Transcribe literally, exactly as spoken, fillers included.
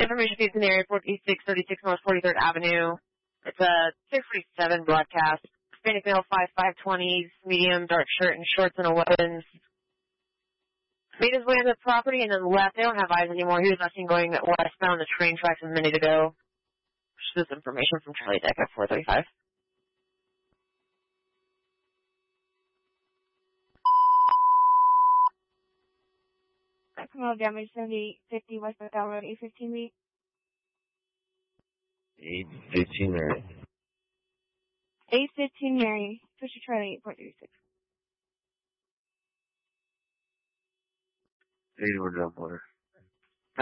Information feeds in the area, forty-six thirty-six North forty-third Avenue. It's a six forty-seven broadcast. Hispanic male, five five twenties, medium, dark shirt and shorts and a weapons. Made his way into the property and then left. They don't have eyes anymore. He was last seen going westbound the train tracks a minute ago. This is information from Charlie Deck at four thirty-five. Criminal damage, seventy-eight fifty West Bethel Road, eight fifteen Mary. eight fifteen Mary. eight fifteen Mary. Pusher Charlie, eight four three six. Hey, we're done for.